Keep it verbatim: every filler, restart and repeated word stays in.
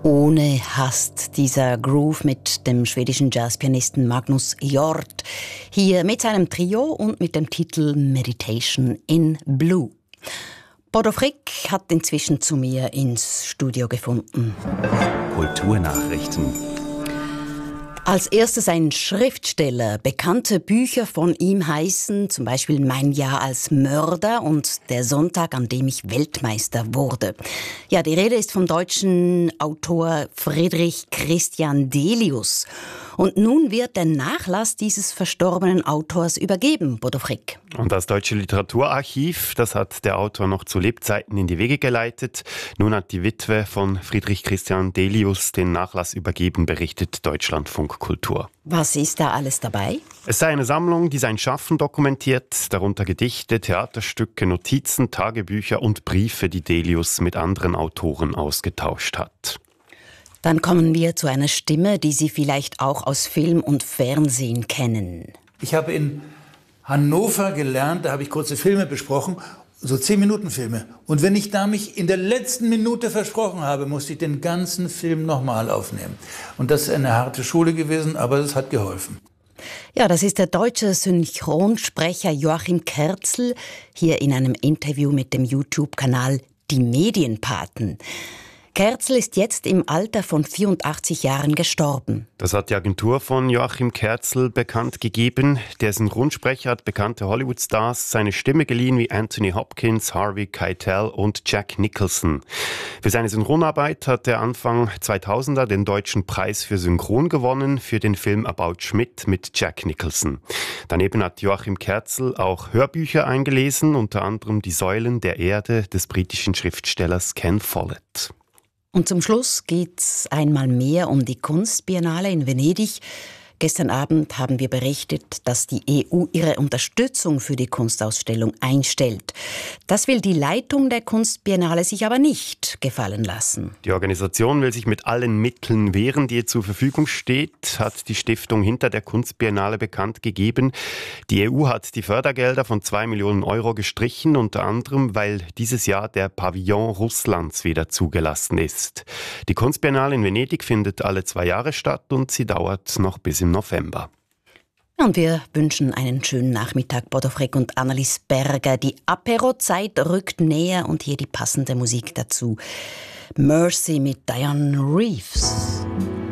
Ohne Hast, dieser Groove mit dem schwedischen Jazzpianisten Magnus Hjort. Hier mit seinem Trio und mit dem Titel Meditation in Blue. Bodo Frick hat inzwischen zu mir ins Studio gefunden. Kulturnachrichten. Als erstes ein Schriftsteller. Bekannte Bücher von ihm heißen zum Beispiel Mein Jahr als Mörder und Der Sonntag, an dem ich Weltmeister wurde. Ja, die Rede ist vom deutschen Autor Friedrich Christian Delius. Und nun wird der Nachlass dieses verstorbenen Autors übergeben, Bodo Frick. Und das Deutsche Literaturarchiv, das hat der Autor noch zu Lebzeiten in die Wege geleitet. Nun hat die Witwe von Friedrich Christian Delius den Nachlass übergeben, berichtet Deutschlandfunk Kultur. Was ist da alles dabei? Es sei eine Sammlung, die sein Schaffen dokumentiert, darunter Gedichte, Theaterstücke, Notizen, Tagebücher und Briefe, die Delius mit anderen Autoren ausgetauscht hat. Dann kommen wir zu einer Stimme, die Sie vielleicht auch aus Film und Fernsehen kennen. Ich habe in Hannover gelernt, da habe ich kurze Filme besprochen, so zehn Minuten Filme. Und wenn ich da mich in der letzten Minute versprochen habe, musste ich den ganzen Film nochmal aufnehmen. Und das ist eine harte Schule gewesen, aber es hat geholfen. Ja, das ist der deutsche Synchronsprecher Joachim Kerzel, hier in einem Interview mit dem YouTube-Kanal Die Medienpaten. Kerzel ist jetzt im Alter von vierundachtzig Jahren gestorben. Das hat die Agentur von Joachim Kerzel bekannt gegeben. Der Synchronsprecher hat bekannte Hollywood-Stars seine Stimme geliehen wie Anthony Hopkins, Harvey Keitel und Jack Nicholson. Für seine Synchronarbeit hat er Anfang zweitausender den Deutschen Preis für Synchron gewonnen für den Film About Schmidt mit Jack Nicholson. Daneben hat Joachim Kerzel auch Hörbücher eingelesen, unter anderem Die Säulen der Erde des britischen Schriftstellers Ken Follett. Und zum Schluss geht's einmal mehr um die Kunstbiennale in Venedig. Gestern Abend haben wir berichtet, dass die E U ihre Unterstützung für die Kunstausstellung einstellt. Das will die Leitung der Kunstbiennale sich aber nicht gefallen lassen. Die Organisation will sich mit allen Mitteln wehren, die ihr zur Verfügung steht, hat die Stiftung hinter der Kunstbiennale bekannt gegeben. Die E U hat die Fördergelder von zwei Millionen Euro gestrichen, unter anderem, weil dieses Jahr der Pavillon Russlands wieder zugelassen ist. Die Kunstbiennale in Venedig findet alle zwei Jahre statt und sie dauert noch bis im November. Und wir wünschen einen schönen Nachmittag, Bodo Frick und Annelies Berger. Die Apero-Zeit rückt näher und hier die passende Musik dazu. Mercy mit Diane Reeves.